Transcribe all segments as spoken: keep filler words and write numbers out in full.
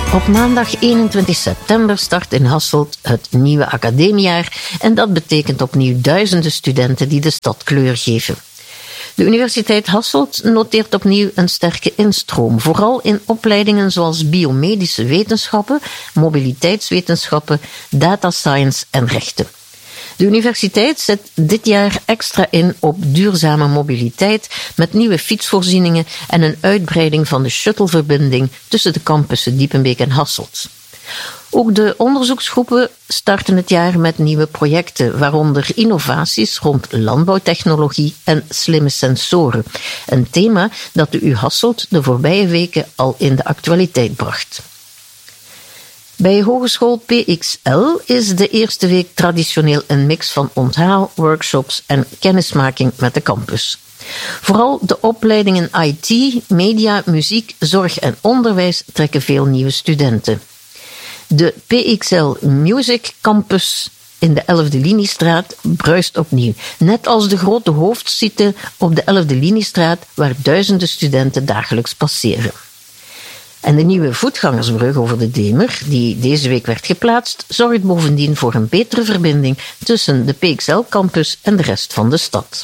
Op maandag eenentwintig september start in Hasselt het nieuwe academiejaar en dat betekent opnieuw duizenden studenten die de stad kleur geven. De Universiteit Hasselt noteert opnieuw een sterke instroom, vooral in opleidingen zoals biomedische wetenschappen, mobiliteitswetenschappen, data science en rechten. De universiteit zet dit jaar extra in op duurzame mobiliteit met nieuwe fietsvoorzieningen en een uitbreiding van de shuttleverbinding tussen de campussen Diepenbeek en Hasselt. Ook de onderzoeksgroepen starten het jaar met nieuwe projecten, waaronder innovaties rond landbouwtechnologie en slimme sensoren. Een thema dat de U Hasselt de voorbije weken al in de actualiteit bracht. Bij Hogeschool P X L is de eerste week traditioneel een mix van onthaal, workshops en kennismaking met de campus. Vooral de opleidingen I T, media, muziek, zorg en onderwijs trekken veel nieuwe studenten. De P X L Music Campus in de elfde Liniestraat bruist opnieuw, net als de grote hoofdsite op de elfde Liniestraat waar duizenden studenten dagelijks passeren. En de nieuwe voetgangersbrug over de Demer, die deze week werd geplaatst, zorgt bovendien voor een betere verbinding tussen de P X L-campus en de rest van de stad.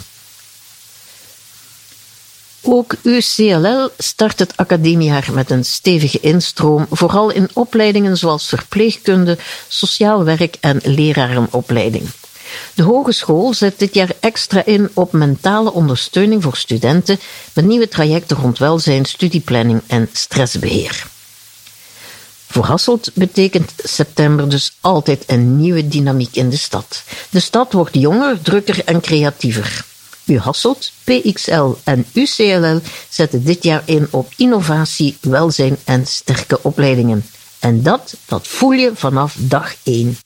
Ook U C L L start het academiejaar met een stevige instroom, vooral in opleidingen zoals verpleegkunde, sociaal werk en lerarenopleiding. De hogeschool zet dit jaar extra in op mentale ondersteuning voor studenten met nieuwe trajecten rond welzijn, studieplanning en stressbeheer. Voor Hasselt betekent september dus altijd een nieuwe dynamiek in de stad. De stad wordt jonger, drukker en creatiever. U Hasselt, P X L en U C L L zetten dit jaar in op innovatie, welzijn en sterke opleidingen. En dat, dat voel je vanaf dag één.